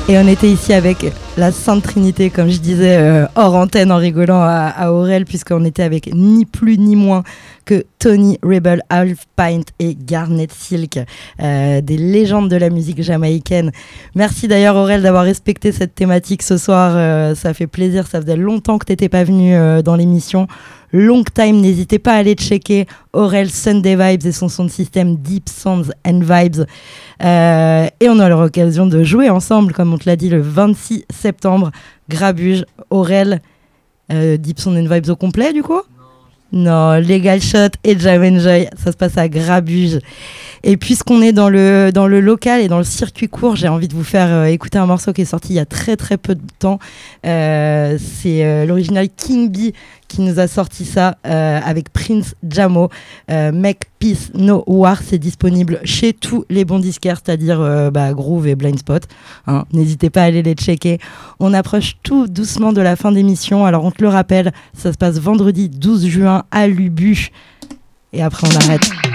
Et on était ici avec la Sainte Trinité, comme je disais hors antenne en rigolant à Aurel, puisqu'on était avec ni plus ni moins que Tony Rebel, Half Pint et Garnet Silk, des légendes de la musique jamaïcaine. Merci d'ailleurs Aurel d'avoir respecté cette thématique ce soir, ça fait plaisir, ça faisait longtemps que tu n'étais pas venu dans l'émission. Long time, n'hésitez pas à aller checker Aurel Sunday Vibes et son son de système Deep Sounds and Vibes. Et on aura l'occasion de jouer ensemble, comme on te l'a dit, le 26 septembre. Grabuge, Aurel, Deep Sounds and Vibes au complet du coup ? Non, Legal Shot et Jam Enjoy, ça se passe à Grabuge. Et puisqu'on est dans le local et dans le circuit court, j'ai envie de vous faire écouter un morceau qui est sorti il y a très très peu de temps. C'est l'original King Bee qui nous a sorti ça avec Prince Jamo. Make Peace No War, c'est disponible chez tous les bons disquaires, c'est-à-dire Groove et Blind Spot. Hein, n'hésitez pas à aller les checker. On approche tout doucement de la fin d'émission, alors on te le rappelle, ça se passe vendredi 12 juin à l'Ubu. Et après on arrête.